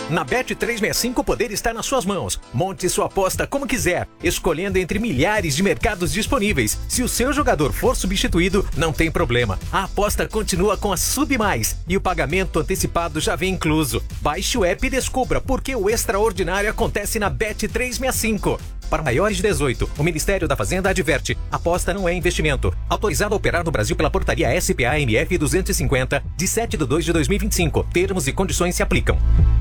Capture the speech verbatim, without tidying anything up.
Na Bet trezentos e sessenta e cinco o poder está nas suas mãos. Monte sua aposta como quiser, escolhendo entre milhares de mercados disponíveis. Se o seu jogador for substituído, não tem problema. A aposta continua com a Submais e o pagamento antecipado já vem incluso. Baixe o app e descubra por que o extraordinário acontece na Bet trezentos e sessenta e cinco. Para maiores de dezoito, o Ministério da Fazenda adverte: aposta não é investimento. Autorizado a operar no Brasil pela portaria S P A M F duzentos e cinquenta, de sete de dois de dois mil e vinte e cinco. Termos e condições se aplicam.